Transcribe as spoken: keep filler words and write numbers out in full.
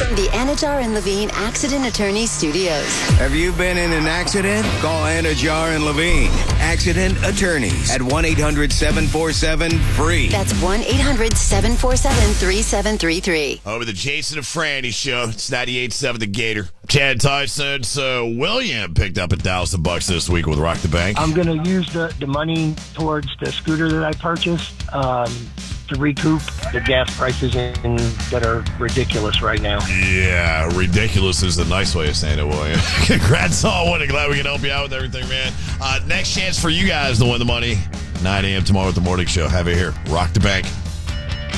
The Anajar and Levine Accident Attorney Studios. Have you been in an accident? Call Anajar and Levine, Accident Attorneys, at one eight hundred seven four seven free. That's one eight hundred seven four seven three seven three three. Over the Jason and Franny show. It's ninety-eight point seven The Gator. Chad Tyson. So William picked up a thousand bucks this week with Rock the Bank. I'm going to use the, the money towards the scooter that I purchased um, to recoup the gas prices in, that are ridiculous right now. Yeah, ridiculous is the nice way of saying it, William. Congrats on winning. Glad we can help you out with everything, man. Uh, next chance for you guys to win the money. nine a.m. tomorrow at the morning show. Have it here. Rock the Bank.